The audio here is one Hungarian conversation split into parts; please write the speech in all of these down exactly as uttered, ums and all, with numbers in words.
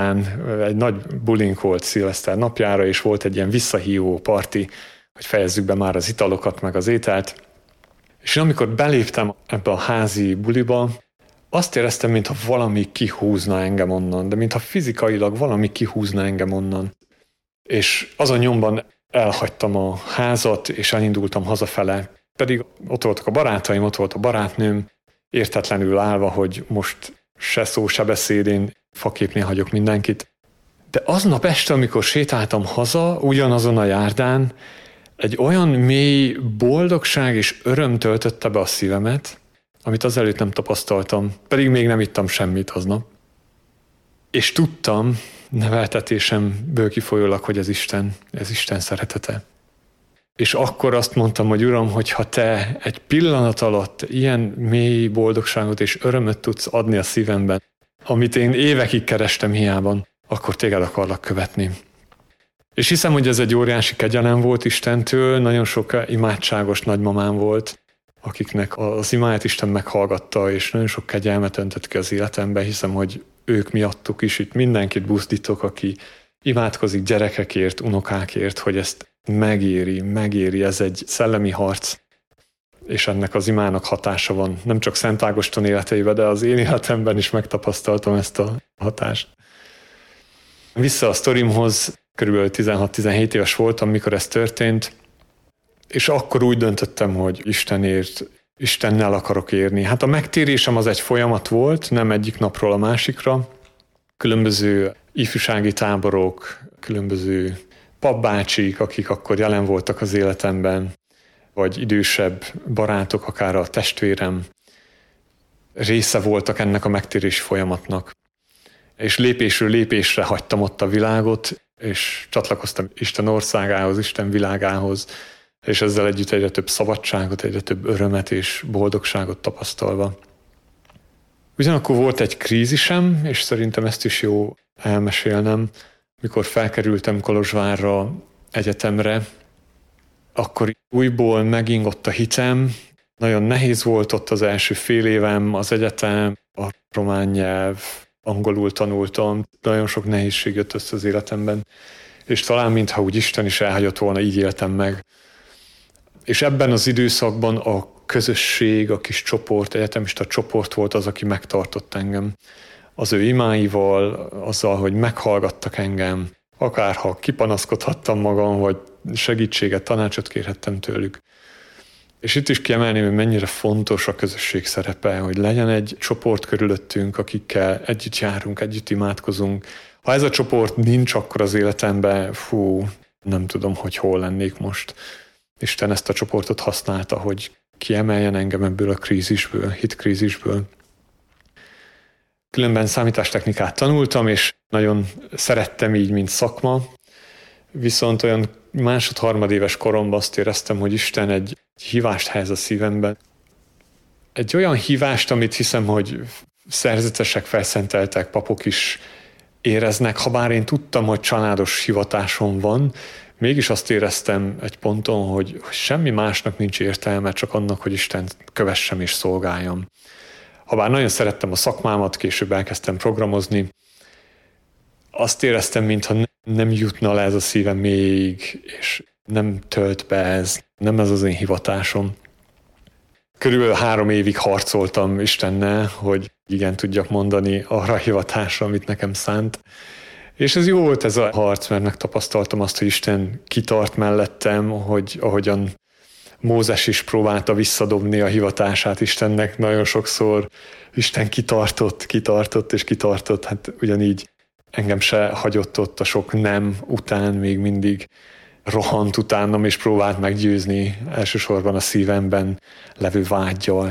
egy nagy bulink volt szilveszter napjára, és volt egy ilyen visszahívó parti, hogy fejezzük be már az italokat, meg az ételt. És én amikor beléptem ebbe a házi buliba, azt éreztem, mintha valami kihúzna engem onnan, de mintha fizikailag valami kihúzna engem onnan. És azon nyomban elhagytam a házat, és elindultam hazafele. Pedig ott voltak a barátaim, ott volt a barátnőm, értetlenül állva, hogy most se szó, se beszéd, én faképnél hagyok mindenkit. De aznap este, amikor sétáltam haza, ugyanazon a járdán, egy olyan mély boldogság és öröm töltötte be a szívemet, amit azelőtt nem tapasztaltam, pedig még nem ittam semmit aznap. És tudtam, neveltetésemből kifolyólag, hogy ez Isten, ez Isten szeretete. És akkor azt mondtam, hogy Uram, hogy ha Te egy pillanat alatt ilyen mély boldogságot és örömöt tudsz adni a szívemben, amit én évekig kerestem hiában, akkor Téged akarlak követni. És hiszem, hogy ez egy óriási kegyelem volt Istentől, nagyon sok imádságos nagymamám volt, akiknek az imáját Isten meghallgatta, és nagyon sok kegyelmet öntött ki az életembe. Hiszem, hogy ők miattuk is itt mindenkit buzdítok, aki imádkozik gyerekekért, unokákért, hogy ezt megéri, megéri, ez egy szellemi harc, és ennek az imának hatása van. Nem csak Szent Ágoston életeiben, de az én életemben is megtapasztaltam ezt a hatást. Vissza a sztorimhoz, körülbelül tizenhat-tizenhét éves voltam, mikor ez történt, és akkor úgy döntöttem, hogy Istenért, Istennel akarok érni. Hát a megtérésem az egy folyamat volt, nem egyik napról a másikra. Különböző ifjúsági táborok, különböző papbácsik, akik akkor jelen voltak az életemben, vagy idősebb barátok, akár a testvérem, része voltak ennek a megtérési folyamatnak. És lépésről lépésre hagytam ott a világot, és csatlakoztam Isten országához, Isten világához, és ezzel együtt egyre több szabadságot, egyre több örömet és boldogságot tapasztalva. Ugyanakkor volt egy krízisem, és szerintem ezt is jó elmesélnem, mikor felkerültem Kolozsvárra egyetemre, akkor újból megingott a hitem, nagyon nehéz volt ott az első fél évem, az egyetem, a román nyelv, angolul tanultam, nagyon sok nehézség jött össze az életemben, és talán mintha úgy Isten is elhagyott volna, így éltem meg. És ebben az időszakban a közösség, a kis csoport, egyetemista csoport volt az, aki megtartott engem. Az ő imáival, azzal, hogy meghallgattak engem, akárha kipanaszkodhattam magam, vagy segítséget, tanácsot kérhettem tőlük. És itt is kiemelném, hogy mennyire fontos a közösség szerepe, hogy legyen egy csoport körülöttünk, akikkel együtt járunk, együtt imádkozunk. Ha ez a csoport nincs, akkor az életemben, fú, nem tudom, hogy hol lennék most. Isten ezt a csoportot használta, hogy kiemeljen engem ebből a krízisből, hitkrízisből. Különben számítástechnikát tanultam, és nagyon szerettem így, mint szakma, viszont olyan másod-harmadéves koromban azt éreztem, hogy Isten egy hívást helyez a szívemben. Egy olyan hívást, amit hiszem, hogy szerzetesek, felszenteltek, papok is éreznek, ha bár én tudtam, hogy családos hivatásom van, mégis azt éreztem egy ponton, hogy semmi másnak nincs értelme, csak annak, hogy Isten kövessem és szolgáljam. Habár nagyon szerettem a szakmámat, később elkezdtem programozni, azt éreztem, mintha nem jutna le ez a szívem még, és nem tölt be ez, nem ez az én hivatásom. Körülbelül három évig harcoltam Istennel, hogy igen tudjak mondani arra a hivatásra, amit nekem szánt. És ez jó volt ez a harc, mert megtapasztaltam azt, hogy Isten kitart mellettem, hogy ahogyan Mózes is próbálta visszadobni a hivatását Istennek nagyon sokszor. Isten kitartott, kitartott és kitartott, hát ugyanígy engem se hagyott ott a sok nem után, még mindig rohant utánam és próbált meggyőzni elsősorban a szívemben levő vággyal.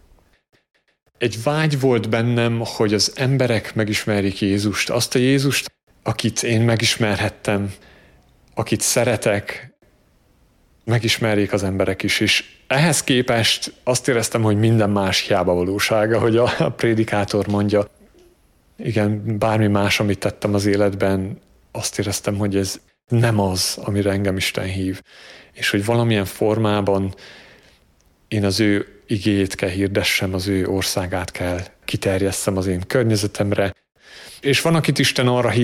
Egy vágy volt bennem, hogy az emberek megismerjék Jézust, azt a Jézust, akit én megismerhettem, akit szeretek, megismerjék az emberek is, és ehhez képest azt éreztem, hogy minden más hiába valósága, hogy a prédikátor mondja, igen, bármi más, amit tettem az életben, azt éreztem, hogy ez nem az, amire engem Isten hív, és hogy valamilyen formában én az ő igéjét kell hirdessem, az ő országát kell kiterjesszem az én környezetemre, és van, akit Isten arra hív,